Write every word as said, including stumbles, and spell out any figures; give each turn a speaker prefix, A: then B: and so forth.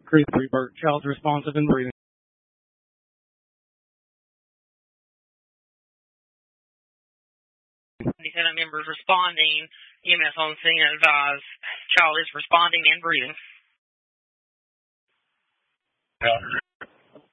A: Crew three, Bert. Child's responsive and breathing.
B: Lieutenant members responding. E M S on scene advise. Child is responding and breathing.